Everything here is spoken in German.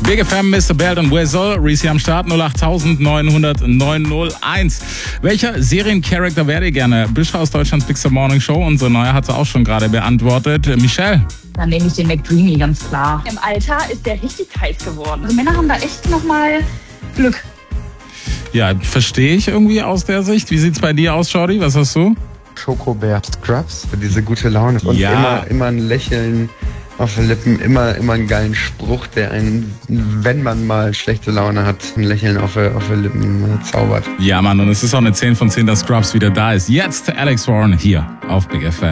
Big FM, Mr. Belt und Whistle, Reese am Start, 08900 901. Welcher Seriencharakter wäre ihr gerne? Büscher aus Deutschlands Big Morning Show, unsere Neue hat sie auch schon gerade beantwortet. Michelle? Dann nehme ich den McDreamy, ganz klar. Im Alter ist der richtig heiß geworden. Also Männer haben da echt nochmal Glück. Ja, verstehe ich irgendwie aus der Sicht. Wie sieht's bei dir aus, Shorty? Was hast du? Schokobär Scrubs, für diese gute Laune. Und Ja. immer ein Lächeln auf den Lippen, immer einen geilen Spruch, der einen, wenn man mal schlechte Laune hat, ein Lächeln auf den Lippen zaubert. Ja, Mann, und es ist auch eine 10 von 10, dass Scrubs wieder da ist. Jetzt Alex Warren hier auf Big FM.